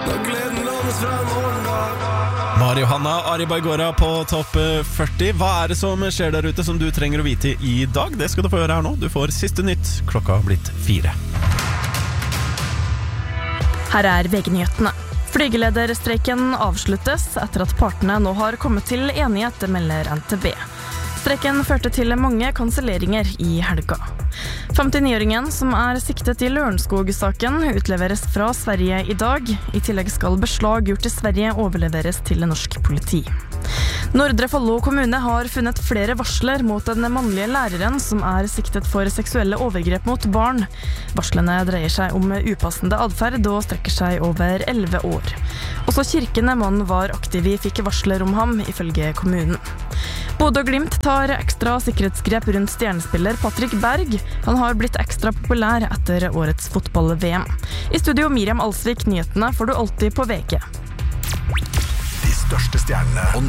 Mari Johanna, Ari Baigora på topp 40. Hva det som skjer der ute som du trenger å vite I dag? Det skal du få gjøre her nå. Du får siste nytt. Klokka har blitt 4. Her VG-nyhetene. Flygelederstreiken avsluttes etter at partene nå har kommet til enighet, melder NTB. Streiken førte til mange kanselleringer I helga. 59-åringen som siktet I Lørenskog-saken utleveres fra Sverige I dag. I tillegg skal beslag gjort I Sverige overleveres til norsk politi. Nordre Follo kommune har funnet flere varsler mot den mannlige læreren som siktet for seksuelle overgrep mot barn. Varslene dreier seg om upassende adferd og strekker seg over 11 år. Også kirkene mannen var aktiv I fikk varsler om ham, ifølge kommunen. Bodø og Glimt tar ekstra sikkerhetsgrep rundt stjernespiller Patrick Berg. Han har blitt ekstra populær etter årets fotball-VM. I studio Miriam Alsvik, nyhetene får du alltid på VG. De største stjernene og